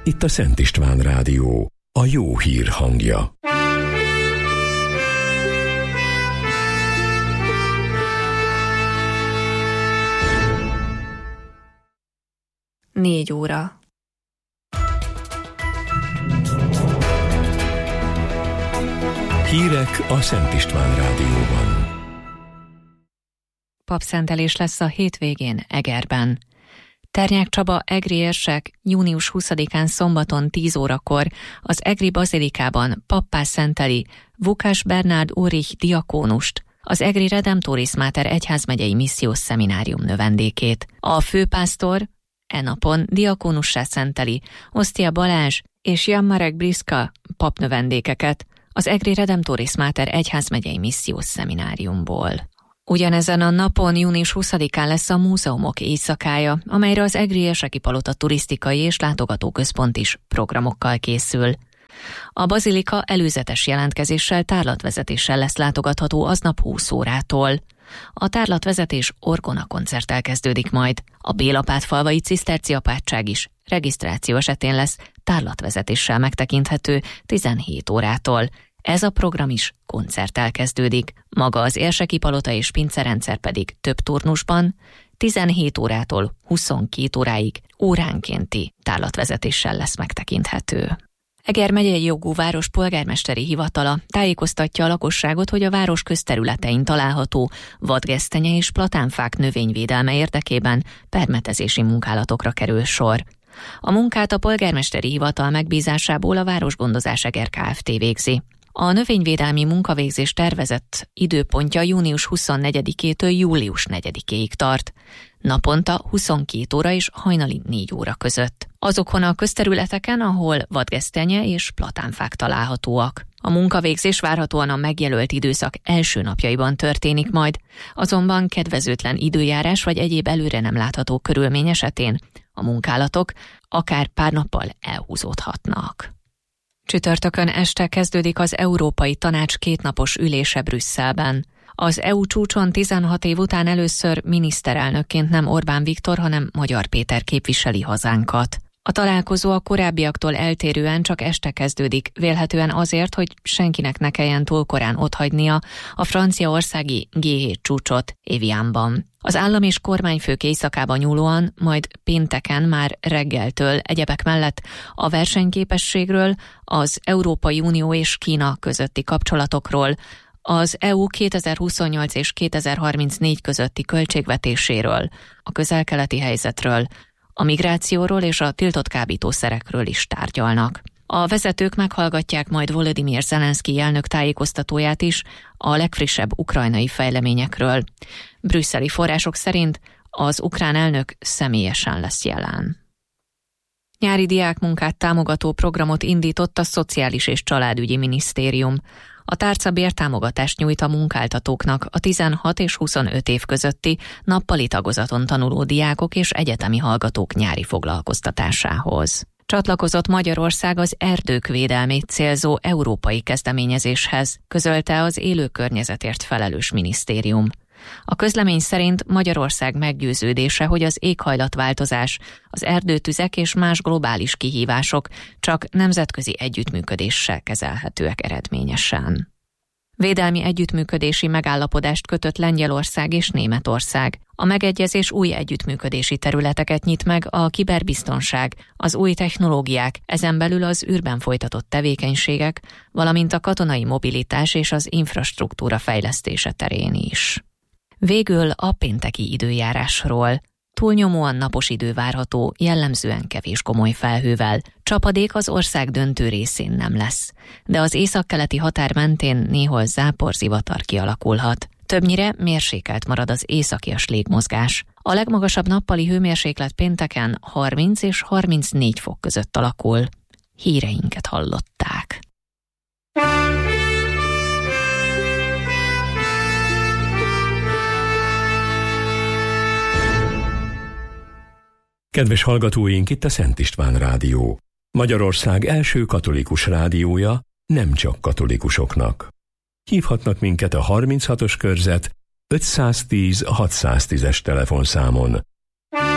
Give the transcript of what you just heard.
Itt a Szent István Rádió, a jó hír hangja. Négy óra. Hírek a Szent István Rádióban. Papszentelés lesz a hétvégén Egerben. Ternyák Csaba egri érsek június 20-án szombaton 10 órakor az egri bazilikában pappá szenteli Vukas Bernárd Ulrich diakónust, az egri Redemptoris Mater egyházmegyei missziós szeminárium növendékét. A főpásztor napon diakónussá szenteli Osztia Balázs és Jan Marek Briska papnövendékeket az egri Redemptoris Mater egyházmegyei missziós szemináriumból. Ugyanezen a napon, június 20-án lesz a múzeumok éjszakája, amelyre az egri érseki palota turisztikai és látogatóközpont is programokkal készül. A bazilika előzetes jelentkezéssel, tárlatvezetéssel lesz látogatható aznap 20 órától. A tárlatvezetés orgona koncerttel kezdődik majd. A Bélapátfalvai ciszterciapátság is regisztráció esetén lesz tárlatvezetéssel megtekinthető 17 órától. Ez a program is koncerttel kezdődik, maga az érseki palota és pincerendszer pedig több turnusban, 17 órától 22 óráig óránkénti tárlatvezetéssel lesz megtekinthető. Eger megyei jogú város polgármesteri hivatala tájékoztatja a lakosságot, hogy a város közterületein található vadgesztenye és platánfák növényvédelme érdekében permetezési munkálatokra kerül sor. A munkát a polgármesteri hivatal megbízásából a Városgondozás Eger Kft. Végzi. A növényvédelmi munkavégzés tervezett időpontja június 24-től július 4-ig tart. Naponta 22 óra és hajnali 4 óra között. Azokon a közterületeken, ahol vadgesztenye és platánfák találhatóak. A munkavégzés várhatóan a megjelölt időszak első napjaiban történik majd, azonban kedvezőtlen időjárás vagy egyéb előre nem látható körülmény esetén a munkálatok akár pár nappal elhúzódhatnak. Csütörtökön este kezdődik az Európai Tanács kétnapos ülése Brüsszelben. Az EU csúcson 16 év után először miniszterelnökként nem Orbán Viktor, hanem Magyar Péter képviseli hazánkat. A találkozó a korábbiaktól eltérően csak este kezdődik, vélhetően azért, hogy senkinek ne kelljen túl korán otthagynia a franciaországi G7 csúcsot Évianban. Az állam és kormányfők éjszakában nyúlóan, majd pénteken már reggeltől egyebek mellett a versenyképességről, az Európai Unió és Kína közötti kapcsolatokról, az EU 2028 és 2034 közötti költségvetéséről, a közel-keleti helyzetről, a migrációról és a tiltott kábítószerekről is tárgyalnak. A vezetők meghallgatják majd Volodymyr Zelenszky elnök tájékoztatóját is a legfrissebb ukrajnai fejleményekről. Brüsszeli források szerint az ukrán elnök személyesen lesz jelen. Nyári diákmunkát támogató programot indított a Szociális és Családügyi Minisztérium. A tárca bértámogatást nyújt a munkáltatóknak a 16 és 25 év közötti nappali tagozaton tanuló diákok és egyetemi hallgatók nyári foglalkoztatásához. Csatlakozott Magyarország az erdők védelmét célzó európai kezdeményezéshez, közölte az élő környezetért felelős minisztérium. A közlemény szerint Magyarország meggyőződése, hogy az éghajlatváltozás, az erdőtüzek és más globális kihívások csak nemzetközi együttműködéssel kezelhetőek eredményesen. Védelmi együttműködési megállapodást kötött Lengyelország és Németország. A megegyezés új együttműködési területeket nyit meg a kiberbiztonság, az új technológiák, ezen belül az űrben folytatott tevékenységek, valamint a katonai mobilitás és az infrastruktúra fejlesztése terén is. Végül a pénteki időjárásról. Túlnyomóan napos idő várható, jellemzően kevés gomoly felhővel. Csapadék az ország döntő részén nem lesz, de az északkeleti határ mentén néhol záporzivatar kialakulhat. Többnyire mérsékelt marad az északias légmozgás. A legmagasabb nappali hőmérséklet pénteken 30 és 34 fok között alakul. Híreinket hallották. Kedves hallgatóink, itt a Szent István Rádió. Magyarország első katolikus rádiója, nem csak katolikusoknak. Hívhatnak minket a 36-os körzet 510 610-es telefonszámon,